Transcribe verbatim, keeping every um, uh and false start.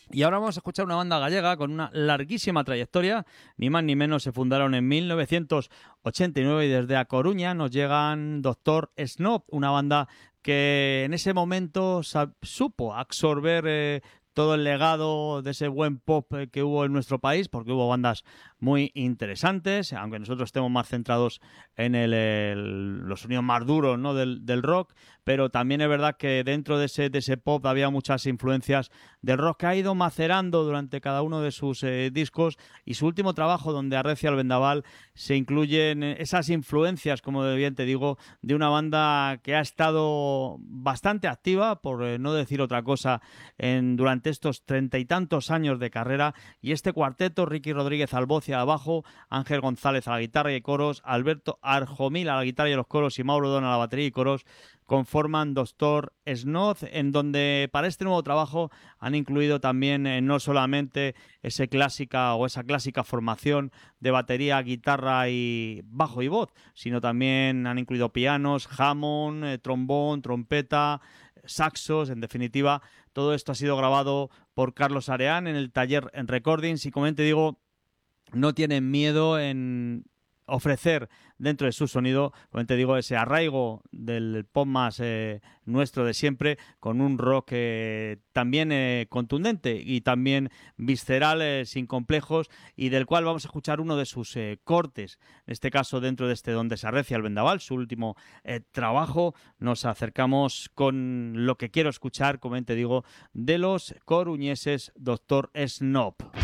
Y ahora vamos a escuchar una banda gallega con una larguísima trayectoria, ni más ni menos. Se fundaron en mil novecientos ochenta y nueve y desde A Coruña nos llegan Doctor Snob, una banda que en ese momento supo absorber eh, todo el legado de ese buen pop eh, que hubo en nuestro país, porque hubo bandas muy interesantes, aunque nosotros estemos más centrados en el, el, los sonidos más duros, ¿no?, del, del rock, pero también es verdad que dentro de ese, de ese pop había muchas influencias del rock que ha ido macerando durante cada uno de sus eh, discos, y su último trabajo, donde arrecia el vendaval, se incluyen esas influencias, como bien te digo, de una banda que ha estado bastante activa, por eh, no decir otra cosa, en, durante estos treinta y tantos años de carrera. Y este cuarteto: Ricky Rodríguez al voz y al bajo, Ángel González a la guitarra y coros, Alberto Arjomil a la guitarra y los coros y Mauro Don a la batería y coros, conforman Doctor Snob, en donde para este nuevo trabajo han incluido también eh, no solamente ese clásica o esa clásica formación de batería, guitarra y bajo y voz, sino también han incluido pianos, Hammond, eh, trombón, trompeta, saxos. En definitiva, todo esto ha sido grabado por Carlos Areán en el taller en Recordings, y como te digo, no tienen miedo en ofrecer dentro de su sonido, como te digo, ese arraigo del pop más eh, nuestro de siempre, con un rock eh, también eh, contundente y también visceral, eh, sin complejos, y del cual vamos a escuchar uno de sus eh, cortes, en este caso dentro de este Donde se arrecia el vendaval, su último eh, trabajo. Nos acercamos con lo que quiero escuchar, como te digo, de los coruñeses Doctor Snob.